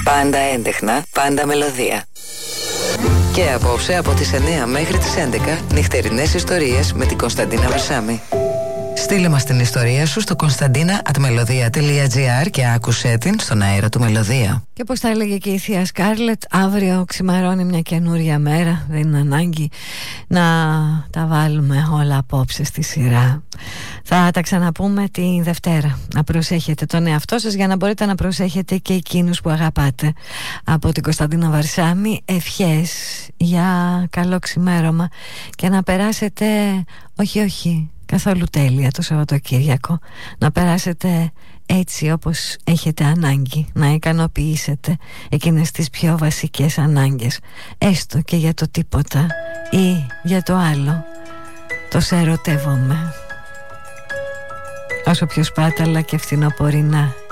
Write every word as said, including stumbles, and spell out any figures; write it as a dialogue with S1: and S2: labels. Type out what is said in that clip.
S1: Πάντα έντεχνα, πάντα μελωδία. Και απόψε από τις εννιά μέχρι τις έντεκα νυχτερινές ιστορίες με την Κωνσταντίνα Βαρσάμη. Στείλε μας την ιστορία σου στο κωνσταντίνα at melodia τελεία gr και άκουσέ την στον αέρα του Μελωδία.
S2: Και όπως τα έλεγε και η θεία Σκάρλετ, αύριο ξημερώνει μια καινούρια μέρα. Δεν είναι ανάγκη να τα βάλουμε όλα απόψε στη σειρά. Θα τα ξαναπούμε τη Δευτέρα. Να προσέχετε τον εαυτό σας για να μπορείτε να προσέχετε και εκείνους που αγαπάτε. Από την Κωνσταντίνα Βαρσάμη, ευχές για καλό ξημέρωμα και να περάσετε, όχι όχι καθόλου τέλεια το Σαββατοκύριακο, να περάσετε έτσι όπως έχετε ανάγκη, να ικανοποιήσετε εκείνες τις πιο βασικές ανάγκες, έστω και για το τίποτα ή για το άλλο. Το σε ερωτεύομαι. Όσο πιο σπάταλα και φθινοπορεινά